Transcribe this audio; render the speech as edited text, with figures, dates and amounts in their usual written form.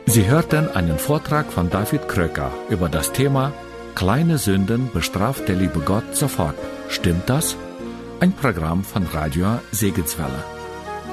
Sie hörten einen Vortrag von David Kröcker über das Thema Kleine Sünden bestraft der liebe Gott sofort. Stimmt das? Ein Programm von Radio Segenswelle.